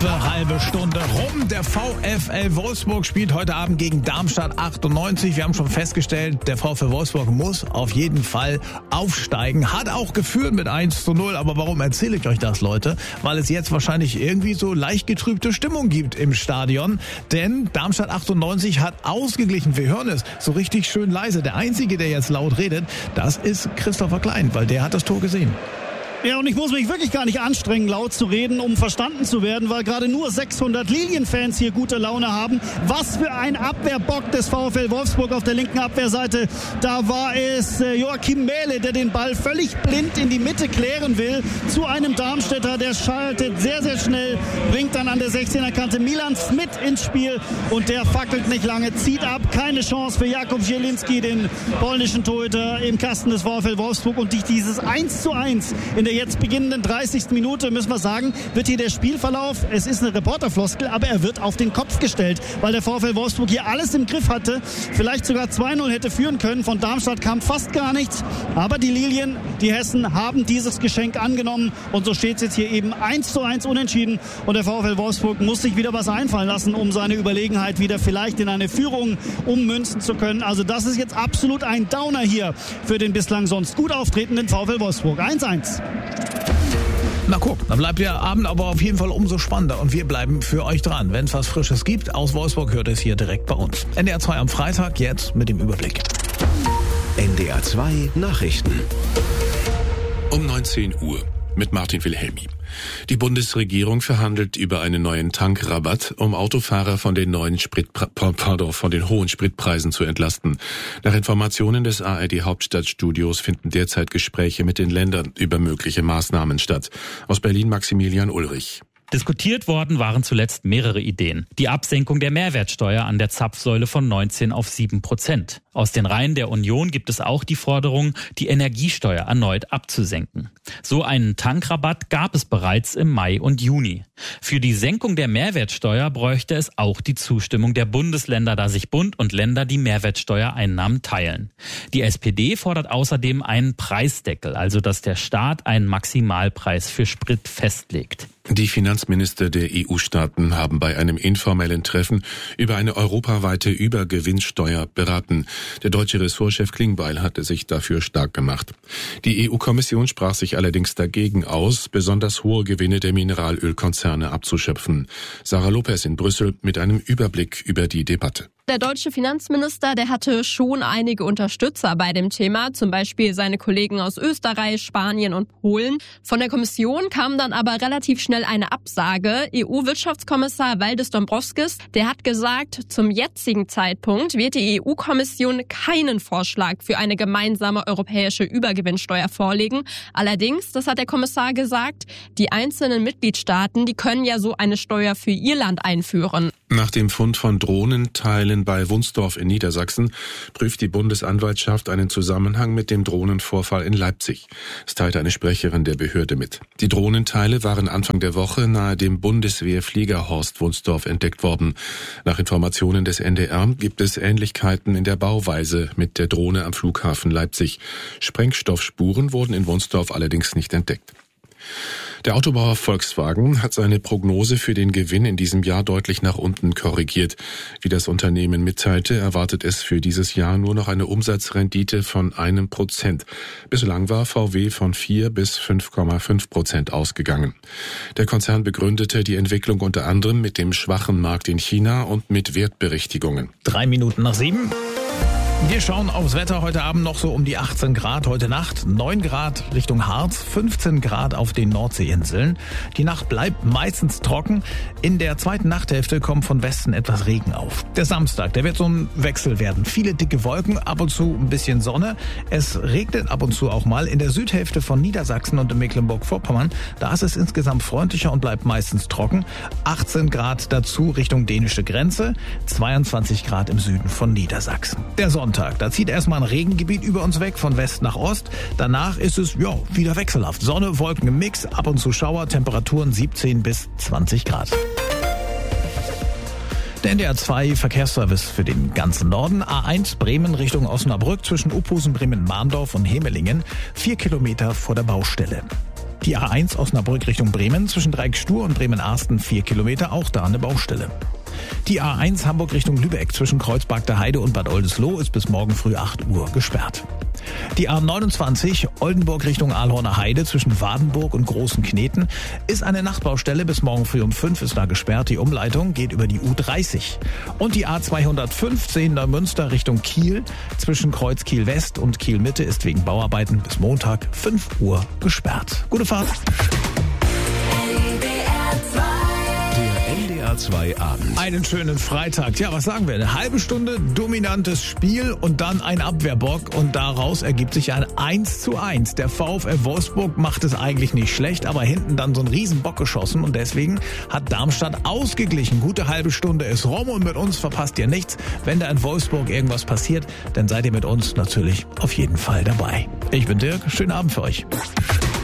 Knappe halbe Stunde rum. Der VfL Wolfsburg spielt heute Abend gegen Darmstadt 98. Wir haben schon festgestellt, der VfL Wolfsburg muss auf jeden Fall aufsteigen. Hat auch geführt mit 1:0. Aber warum erzähle ich euch das, Leute? Weil es jetzt wahrscheinlich irgendwie so leicht getrübte Stimmung gibt im Stadion. Denn Darmstadt 98 hat ausgeglichen. Wir hören es so richtig schön leise. Der Einzige, der jetzt laut redet, das ist Christopher Klein, weil der hat das Tor gesehen. Ja, und ich muss mich wirklich gar nicht anstrengen, laut zu reden, um verstanden zu werden, weil gerade nur 600 Lilien-Fans hier gute Laune haben. Was für ein Abwehrbock des VfL Wolfsburg auf der linken Abwehrseite. Da war es Joachim Mähle, der den Ball völlig blind in die Mitte klären will, zu einem Darmstädter. Der schaltet sehr, sehr schnell, bringt dann an der 16er-Kante Milan Smith ins Spiel und der fackelt nicht lange, zieht ab. Keine Chance für Jakub Zielinski, den polnischen Torhüter im Kasten des VfL Wolfsburg. Und durch dieses 1:1 in der jetzt beginnenden 30. Minute, müssen wir sagen, wird hier der Spielverlauf, es ist eine Reporterfloskel, aber er wird auf den Kopf gestellt, weil der VfL Wolfsburg hier alles im Griff hatte, vielleicht sogar 2:0 hätte führen können. Von Darmstadt kam fast gar nichts, aber die Lilien, die Hessen, haben dieses Geschenk angenommen und so steht es jetzt hier eben 1:1 unentschieden und der VfL Wolfsburg muss sich wieder was einfallen lassen, um seine Überlegenheit wieder vielleicht in eine Führung ummünzen zu können. Also das ist jetzt absolut ein Downer hier für den bislang sonst gut auftretenden VfL Wolfsburg. 1:1. Na guck, dann bleibt der Abend aber auf jeden Fall umso spannender und wir bleiben für euch dran. Wenn es was Frisches gibt aus Wolfsburg, hört es hier direkt bei uns. NDR 2 am Freitag, jetzt mit dem Überblick. NDR 2 Nachrichten. Um 19 Uhr mit Martin Wilhelmi. Die Bundesregierung verhandelt über einen neuen Tankrabatt, um Autofahrer von den hohen Spritpreisen zu entlasten. Nach Informationen des ARD Hauptstadtstudios finden derzeit Gespräche mit den Ländern über mögliche Maßnahmen statt. Aus Berlin Maximilian Ulrich. Diskutiert worden waren zuletzt mehrere Ideen. Die Absenkung der Mehrwertsteuer an der Zapfsäule von 19 auf 7%. Aus den Reihen der Union gibt es auch die Forderung, die Energiesteuer erneut abzusenken. So einen Tankrabatt gab es bereits im Mai und Juni. Für die Senkung der Mehrwertsteuer bräuchte es auch die Zustimmung der Bundesländer, da sich Bund und Länder die Mehrwertsteuereinnahmen teilen. Die SPD fordert außerdem einen Preisdeckel, also dass der Staat einen Maximalpreis für Sprit festlegt. Die Finanzminister der EU-Staaten haben bei einem informellen Treffen über eine europaweite Übergewinnsteuer beraten. Der deutsche Ressortchef Klingbeil hatte sich dafür stark gemacht. Die EU-Kommission sprach sich allerdings dagegen aus, besonders hohe Gewinne der Mineralölkonzerne abzuschöpfen. Sarah Lopez in Brüssel mit einem Überblick über die Debatte. Der deutsche Finanzminister, der hatte schon einige Unterstützer bei dem Thema, zum Beispiel seine Kollegen aus Österreich, Spanien und Polen. Von der Kommission kam dann aber relativ schnell eine Absage. EU-Wirtschaftskommissar Valdis Dombrovskis, der hat gesagt, zum jetzigen Zeitpunkt wird die EU-Kommission keinen Vorschlag für eine gemeinsame europäische Übergewinnsteuer vorlegen. Allerdings, das hat der Kommissar gesagt, die einzelnen Mitgliedstaaten, die können ja so eine Steuer für ihr Land einführen. Nach dem Fund von Drohnenteilen bei Wunsdorf in Niedersachsen prüft die Bundesanwaltschaft einen Zusammenhang mit dem Drohnenvorfall in Leipzig. Das teilte eine Sprecherin der Behörde mit. Die Drohnenteile waren Anfang der Woche nahe dem Bundeswehrfliegerhorst Wunsdorf entdeckt worden. Nach Informationen des NDR gibt es Ähnlichkeiten in der Bauweise mit der Drohne am Flughafen Leipzig. Sprengstoffspuren wurden in Wunsdorf allerdings nicht entdeckt. Der Autobauer Volkswagen hat seine Prognose für den Gewinn in diesem Jahr deutlich nach unten korrigiert. Wie das Unternehmen mitteilte, erwartet es für dieses Jahr nur noch eine Umsatzrendite von 1%. Bislang war VW von 4 bis 5,5% ausgegangen. Der Konzern begründete die Entwicklung unter anderem mit dem schwachen Markt in China und mit Wertberichtigungen. 7:03. Wir schauen aufs Wetter heute Abend noch so um die 18 Grad, heute Nacht 9 Grad Richtung Harz, 15 Grad auf den Nordseeinseln. Die Nacht bleibt meistens trocken. In der zweiten Nachthälfte kommt von Westen etwas Regen auf. Der Samstag, der wird so ein Wechsel werden. Viele dicke Wolken, ab und zu ein bisschen Sonne. Es regnet ab und zu auch mal. In der Südhälfte von Niedersachsen und in Mecklenburg-Vorpommern, da ist es insgesamt freundlicher und bleibt meistens trocken. 18 Grad dazu Richtung dänische Grenze, 22 Grad im Süden von Niedersachsen. Der Sonntag, da zieht erstmal ein Regengebiet über uns weg von West nach Ost. Danach ist es wieder wechselhaft. Sonne, Wolken im Mix, ab und zu Schauer, Temperaturen 17 bis 20 Grad. Der NDR 2 Verkehrsservice für den ganzen Norden. A1 Bremen Richtung Osnabrück zwischen Uphusen, Bremen-Mahndorf und Hemelingen. 4 Kilometer vor der Baustelle. Die A1 Osnabrück Richtung Bremen zwischen Dreieckstuhr und Bremen-Arsten 4 Kilometer, auch da eine Baustelle. Die A1 Hamburg Richtung Lübeck zwischen Kreuzberg der Heide und Bad Oldesloe ist bis morgen früh 8 Uhr gesperrt. Die A29 Oldenburg Richtung Ahlhorner Heide zwischen Wadenburg und Großen Kneten ist eine Nachtbaustelle. Bis morgen früh um 5 ist da gesperrt. Die Umleitung geht über die U30. Und die A215 Neumünster Richtung Kiel zwischen Kreuz Kiel West und Kiel Mitte ist wegen Bauarbeiten bis Montag 5 Uhr gesperrt. Gute Fahrt. NDR 2 Abend. Einen schönen Freitag. Ja, was sagen wir? Eine halbe Stunde dominantes Spiel und dann ein Abwehrbock und daraus ergibt sich ein 1:1. Der VfL Wolfsburg macht es eigentlich nicht schlecht, aber hinten dann so ein Riesenbock geschossen und deswegen hat Darmstadt ausgeglichen. Gute halbe Stunde ist rum und mit uns verpasst ihr nichts. Wenn da in Wolfsburg irgendwas passiert, dann seid ihr mit uns natürlich auf jeden Fall dabei. Ich bin Dirk, schönen Abend für euch.